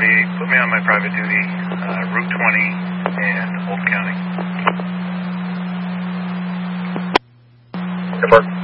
48. Put me on my private duty, Route 20 and Old County. Good work.